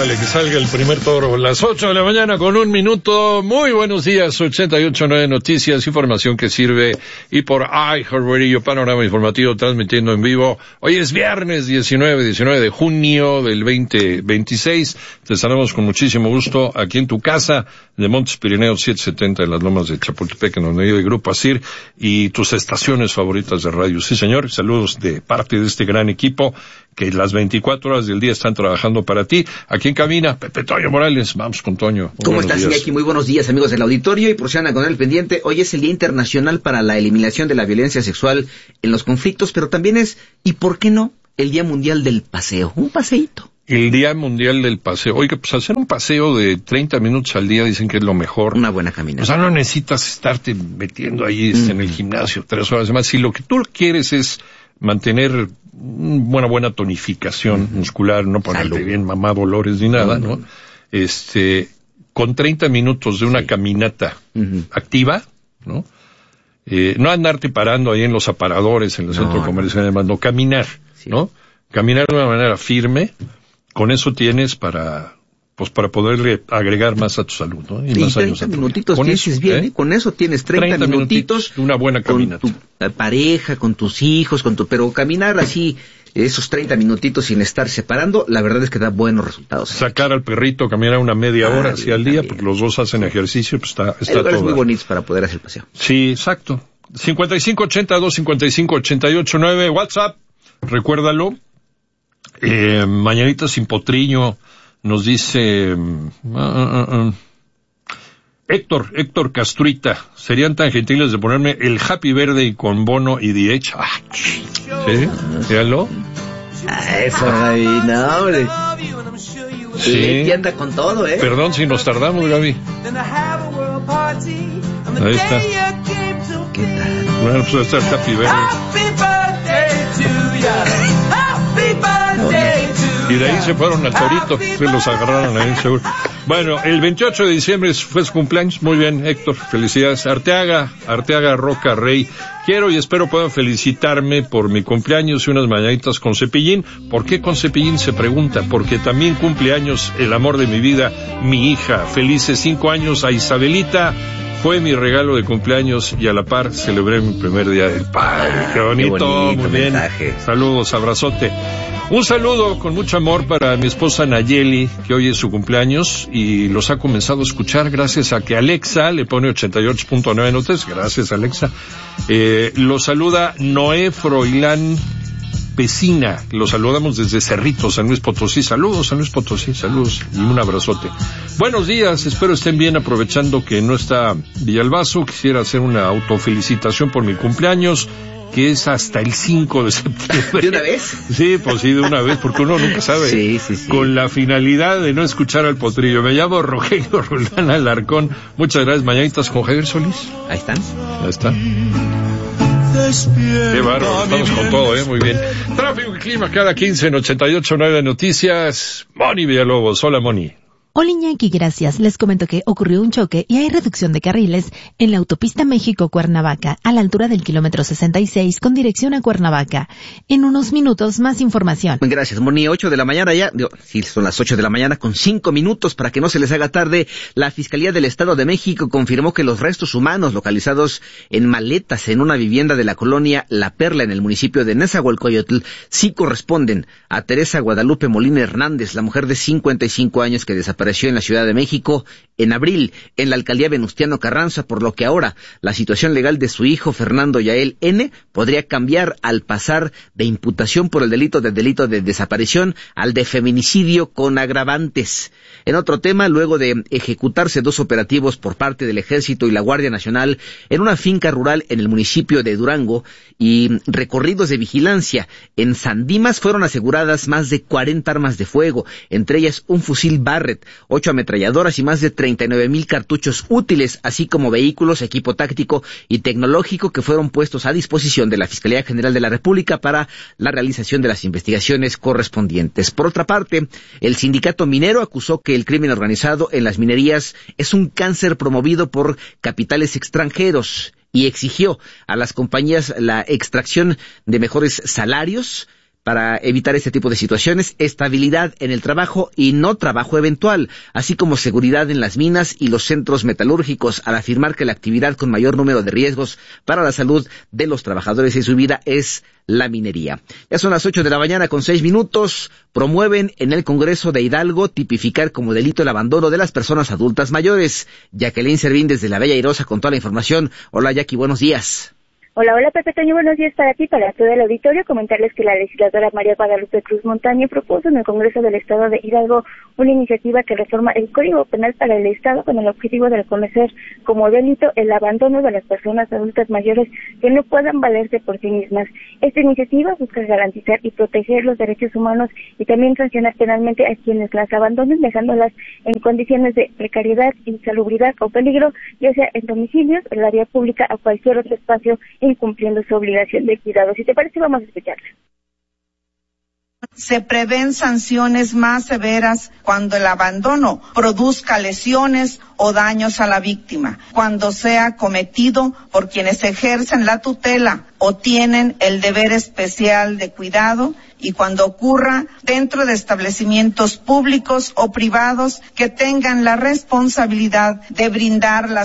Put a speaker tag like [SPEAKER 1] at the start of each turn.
[SPEAKER 1] Ándale, que salga el primer toro. Las 8 de la mañana con 1 minuto. Muy buenos días, 88.9 Noticias, información que sirve. Y por iHeartRadio, panorama informativo, transmitiendo en vivo. Hoy es viernes 19 de junio del 2026. Te saludamos con muchísimo gusto aquí en tu casa de Montes Pirineos 770 en las Lomas de Chapultepec, en donde vive el Grupo ASIR y tus estaciones favoritas de radio. Sí, señor. Saludos de parte de este gran equipo que las 24 horas del día están trabajando para ti. Aquí en cabina, Pepe Toño Morales. Vamos con Toño.
[SPEAKER 2] ¿Cómo estás, Iñaki? Muy buenos días, amigos del auditorio, y por si andan con el pendiente, hoy es el Día Internacional para la Eliminación de la Violencia Sexual en los Conflictos, pero también es, ¿y por qué no?, el Día Mundial del Paseo. Un paseíto. El
[SPEAKER 1] Día Mundial del Paseo. Oiga, pues hacer un paseo de 30 minutos al día dicen que es lo mejor.
[SPEAKER 2] Una buena caminata.
[SPEAKER 1] O sea, no necesitas estarte metiendo ahí en el gimnasio 3 horas más. Si lo que tú quieres es mantener una buena tonificación muscular, no ponerte bien mamá dolores ni nada, ¿no? Con 30 minutos de una caminata activa, ¿no? No andarte parando ahí en los aparadores, en el centro comercial, además, no, caminar, ¿no? Caminar de una manera firme, con eso tienes para poderle agregar más a tu salud, ¿no?
[SPEAKER 2] Y más 30 minutitos tienes bien, ¿eh? Con eso tienes 30 minutitos
[SPEAKER 1] una buena caminata.
[SPEAKER 2] Con tu pareja, con tus hijos, pero caminar así, esos 30 minutitos sin estar separando, la verdad es que da buenos resultados.
[SPEAKER 1] Sacar al perrito, caminar una media hora así al día, porque los dos hacen ejercicio, pues está
[SPEAKER 2] hay lugares muy bonitos para poder hacer el paseo.
[SPEAKER 1] Sí, exacto. 5582-5588-9, WhatsApp, recuérdalo. Mañanita sin potrillo, nos dice Héctor Castruita, serían tan gentiles de ponerme el Happy Birthday con Bono y DH. ¿Sí? ¿Díganlo?
[SPEAKER 2] Eso, Gaby, no, hombre.
[SPEAKER 1] Sí.
[SPEAKER 2] ¿Quién anda con todo, eh?
[SPEAKER 1] Perdón si nos tardamos, Gaby. Ahí está.
[SPEAKER 2] ¿Qué tal?
[SPEAKER 1] Bueno, pues está el Happy Birthday. Y de ahí se fueron al torito, se los agarraron ahí seguro. Bueno, el 28 de diciembre fue su cumpleaños, muy bien, Héctor, felicidades. Arteaga Roca Rey, quiero y espero puedan felicitarme por mi cumpleaños y unas mañanitas con Cepillín. ¿Por qué con Cepillín? Se pregunta, porque también cumple años el amor de mi vida, mi hija. Felices 5 años a Isabelita. Fue mi regalo de cumpleaños y a la par celebré mi primer día del padre. Qué bonito, muy bien.
[SPEAKER 2] Mensaje.
[SPEAKER 1] Saludos, abrazote. Un saludo con mucho amor para mi esposa Nayeli, que hoy es su cumpleaños y los ha comenzado a escuchar gracias a que Alexa le pone 88.9 notas. Gracias, Alexa. Lo saluda Noé Froilán Pesina. Los saludamos desde Cerritos, San Luis Potosí. Saludos, San Luis Potosí, saludos y un abrazote. Buenos días, espero estén bien, aprovechando que no está Villalbazo. Quisiera hacer una autofelicitación por mi cumpleaños, que es hasta el 5 de septiembre.
[SPEAKER 2] ¿De una vez?
[SPEAKER 1] Sí, pues sí, de una vez, porque uno nunca sabe.
[SPEAKER 2] Sí.
[SPEAKER 1] Con la finalidad de no escuchar al potrillo. Me llamo Rogelio Roldán Alarcón. Muchas gracias. Mañanitas con Javier Solís.
[SPEAKER 2] Ahí están.
[SPEAKER 1] Qué bárbaro, estamos con todo, muy bien. Tráfico y clima cada 15 en 88.9 Noticias. Moni Villalobos. Hola, Moni.
[SPEAKER 3] Hola, Iñaki, gracias. Les comento que ocurrió un choque y hay reducción de carriles en la autopista México-Cuernavaca, a la altura del kilómetro 66, con dirección a Cuernavaca. En unos minutos, más información.
[SPEAKER 2] Gracias, Moni. 8 de la mañana ya. Sí, son las 8 de la mañana con 5 minutos para que no se les haga tarde. La Fiscalía del Estado de México confirmó que los restos humanos localizados en maletas en una vivienda de la colonia La Perla en el municipio de Nezahualcóyotl sí corresponden a Teresa Guadalupe Molina Hernández, la mujer de 55 años que desapareció en la Ciudad de México en abril en la alcaldía Venustiano Carranza, por lo que ahora la situación legal de su hijo Fernando Yael N. podría cambiar al pasar de imputación por el delito de desaparición al de feminicidio con agravantes. En otro tema, luego de ejecutarse 2 operativos por parte del Ejército y la Guardia Nacional en una finca rural en el municipio de Durango y recorridos de vigilancia en San Dimas, fueron aseguradas más de 40 armas de fuego, entre ellas un fusil Barrett, 8 ametralladoras y más de 39,000 cartuchos útiles, así como vehículos, equipo táctico y tecnológico que fueron puestos a disposición de la Fiscalía General de la República para la realización de las investigaciones correspondientes. Por otra parte, el sindicato minero acusó que el crimen organizado en las minerías es un cáncer promovido por capitales extranjeros y exigió a las compañías la extracción de mejores salarios, para evitar este tipo de situaciones, estabilidad en el trabajo y no trabajo eventual, así como seguridad en las minas y los centros metalúrgicos, al afirmar que la actividad con mayor número de riesgos para la salud de los trabajadores y su vida es la minería. Ya son las 8:06 a.m. Promueven en el Congreso de Hidalgo tipificar como delito el abandono de las personas adultas mayores. Jacqueline Servín desde la Bella Airosa con toda la información. Hola Jackie, buenos días.
[SPEAKER 4] Hola, Pepe Toño, buenos días para ti, para todo el auditorio. Comentarles que la legisladora María Guadalupe Cruz Montaño propuso en el Congreso del Estado de Hidalgo una iniciativa que reforma el Código Penal para el Estado con el objetivo de reconocer como delito el abandono de las personas adultas mayores que no puedan valerse por sí mismas. Esta iniciativa busca garantizar y proteger los derechos humanos y también sancionar penalmente a quienes las abandonen, dejándolas en condiciones de precariedad, insalubridad o peligro, ya sea en domicilios, en la vía pública o cualquier otro espacio, incumpliendo su obligación de cuidado. Si te parece, vamos a escucharla.
[SPEAKER 5] Se prevén sanciones más severas cuando el abandono produzca lesiones o daños a la víctima, cuando sea cometido por quienes ejercen la tutela o tienen el deber especial de cuidado y cuando ocurra dentro de establecimientos públicos o privados que tengan la responsabilidad de brindar las